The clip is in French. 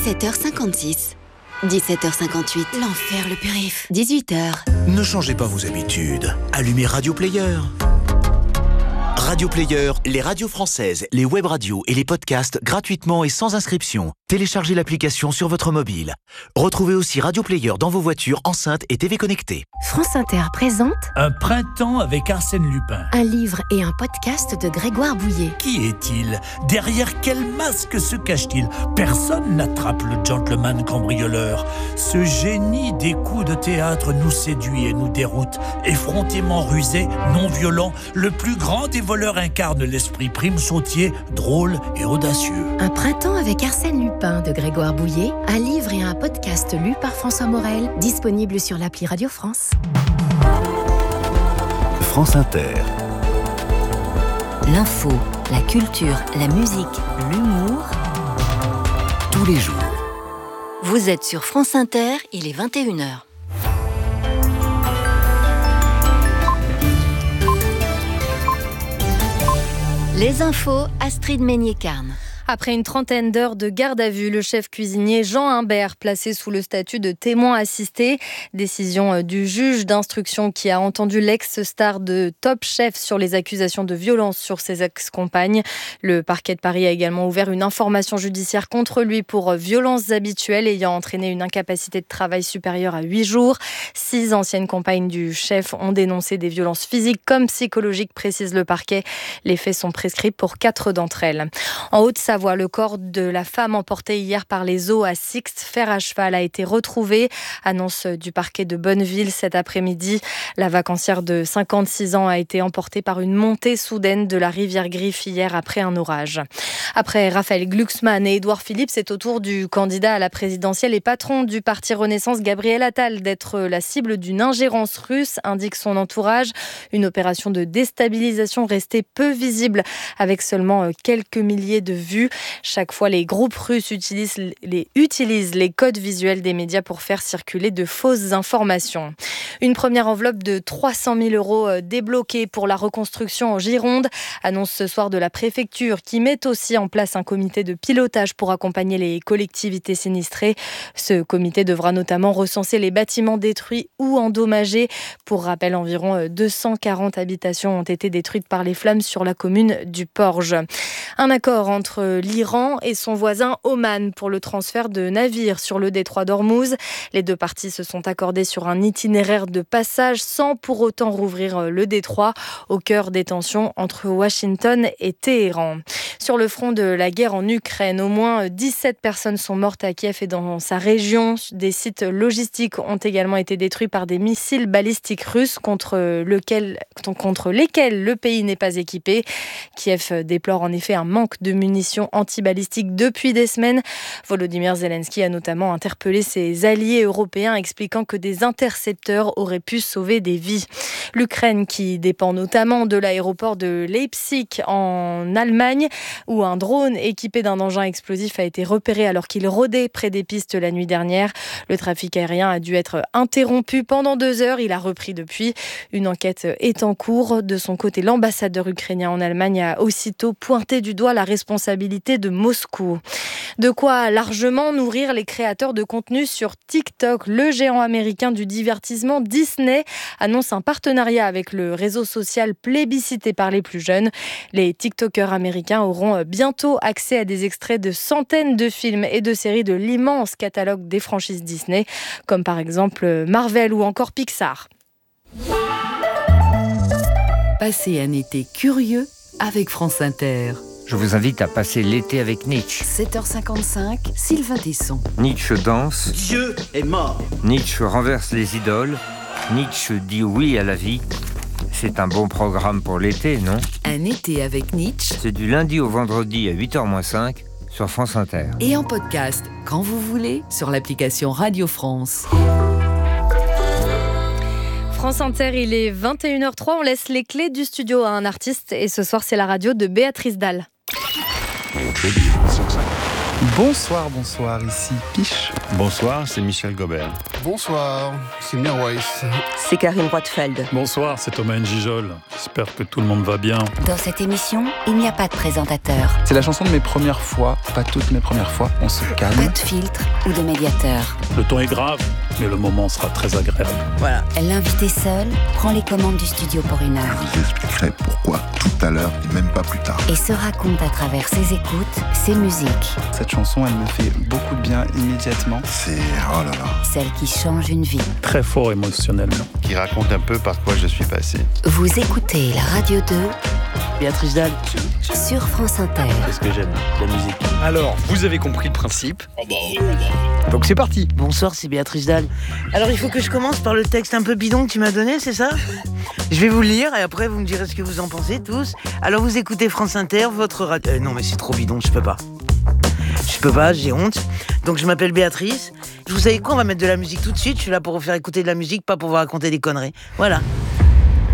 17h56. 17h58. L'enfer le périph'. 18h. Ne changez pas vos habitudes. Allumez Radio Player. Radio Player, les radios françaises, les web radios et les podcasts gratuitement et sans inscription. Téléchargez l'application sur votre mobile. Retrouvez aussi Radio Player dans vos voitures, enceintes et TV connectées. France Inter présente Un printemps avec Arsène Lupin. un livre et un podcast de Grégoire Bouillet. Qui est-il ? Derrière quel masque se cache-t-il ? Personne n'attrape le gentleman cambrioleur. Ce génie des coups de théâtre nous séduit et nous déroute. Effrontément rusé, non violent, le plus grand des voleurs incarne l'esprit Prime Sautier, drôle et audacieux. Un printemps avec Arsène Lupin de Grégoire Bouillet, un livre et un podcast lu par François Morel, disponible sur l'appli Radio France. France Inter. L'info, la culture, la musique, l'humour. Tous les jours. Vous êtes sur France Inter, il est 21h. Les infos, Astrid Meignet-Carne. Après une trentaine d'heures de garde à vue, le chef cuisinier Jean Humbert, placé sous le statut de témoin assisté. Décision du juge d'instruction qui a entendu l'ex-star de Top Chef sur les accusations de violence sur ses ex-compagnes. Le parquet de Paris a également ouvert une information judiciaire contre lui pour violences habituelles ayant entraîné une incapacité de travail supérieure à 8 jours. 6 anciennes compagnes du chef ont dénoncé des violences physiques comme psychologiques, précise le parquet. Les faits sont prescrits pour 4 d'entre elles. En Haute-Savoie, le corps de la femme emportée hier par les eaux à Sixte, fer à cheval, a été retrouvé. Annonce du parquet de Bonneville cet après-midi. La vacancière de 56 ans a été emportée par une montée soudaine de la rivière Griffe hier après un orage. Après Raphaël Glucksmann et Édouard Philippe, c'est au tour du candidat à la présidentielle et patron du parti Renaissance, Gabriel Attal, d'être la cible d'une ingérence russe, indique son entourage. Une opération de déstabilisation restée peu visible, avec seulement quelques milliers de vues. Chaque fois, les groupes russes utilisent les codes visuels des médias pour faire circuler de fausses informations. Une première enveloppe de 300 000 € débloquée pour la reconstruction en Gironde, annonce ce soir de la préfecture qui met aussi en place un comité de pilotage pour accompagner les collectivités sinistrées. Ce comité devra notamment recenser les bâtiments détruits ou endommagés. Pour rappel, environ 240 habitations ont été détruites par les flammes sur la commune du Porge. Un accord entre l'Iran et son voisin Oman pour le transfert de navires sur le détroit d'Ormuz. Les deux parties se sont accordées sur un itinéraire de passage sans pour autant rouvrir le détroit, au cœur des tensions entre Washington et Téhéran. Sur le front de la guerre en Ukraine, au moins 17 personnes sont mortes à Kiev et dans sa région. Des sites logistiques ont également été détruits par des missiles balistiques russes contre lesquels le pays n'est pas équipé. Kiev déplore en effet un manque de munitions antibalistiques depuis des semaines. Volodymyr Zelensky a notamment interpellé ses alliés européens, expliquant que des intercepteurs auraient pu sauver des vies. L'Ukraine, qui dépend notamment de l'aéroport de Leipzig en Allemagne, où un drone équipé d'un engin explosif a été repéré alors qu'il rôdait près des pistes la nuit dernière. Le trafic aérien a dû être interrompu pendant 2 heures. Il a repris depuis. Une enquête est en cours. De son côté, l'ambassadeur ukrainien en Allemagne a aussitôt pointé du doigt la responsabilité de Moscou. De quoi largement nourrir les créateurs de contenu sur TikTok. Le géant américain du divertissement Disney annonce un partenariat avec le réseau social plébiscité par les plus jeunes. Les TikTokers américains auront bientôt accès à des extraits de centaines de films et de séries de l'immense catalogue des franchises Disney, comme par exemple Marvel ou encore Pixar. Passez un été curieux avec France Inter. Je vous invite à passer l'été avec Nietzsche. 7h55, Sylvain Tesson. Nietzsche danse. Dieu est mort. Nietzsche renverse les idoles. Nietzsche dit oui à la vie. C'est un bon programme pour l'été, non ? Un été avec Nietzsche. C'est du lundi au vendredi à 8h-5 sur France Inter. Et en podcast, quand vous voulez, sur l'application Radio France. France Inter, il est 21h03. On laisse les clés du studio à un artiste. Et ce soir, c'est la radio de Béatrice Dalle. Bonsoir, ici Piche. Bonsoir, c'est Michel Gobert. Bonsoir, c'est Mirwais. C'est Karine Roitfeld. Bonsoir, c'est Thomas Njijol. J'espère que tout le monde va bien. Dans cette émission, il n'y a pas de présentateur. C'est la chanson de mes premières fois, pas toutes mes premières fois, on se calme. Pas de filtre ou de médiateur. Le ton est grave, mais le moment sera très agréable. Voilà. L'invité seul prend les commandes du studio pour 1 heure. Je vous expliquerai pourquoi tout à l'heure et même pas plus tard. Et se raconte à travers ses écoutes, ses musiques. Cette chanson, elle me fait beaucoup de bien immédiatement. C'est, oh là là. Celle qui change une vie. Très fort émotionnellement. Qui raconte un peu par quoi je suis passé. Vous écoutez la Radio 2. Béatrice Dalle. Sur France Inter. C'est ce que j'aime, la musique. Alors, vous avez compris le principe. Donc c'est parti. Bonsoir, c'est Béatrice Dalle. Alors il faut que je commence par le texte un peu bidon que tu m'as donné, c'est ça ? Je vais vous le lire et après vous me direz ce que vous en pensez tous. Alors vous écoutez France Inter, votre radio... non mais c'est trop bidon, je peux pas. Je peux pas, j'ai honte. Donc je m'appelle Béatrice. Vous savez quoi, on va mettre de la musique tout de suite. Je suis là pour vous faire écouter de la musique, pas pour vous raconter des conneries. Voilà.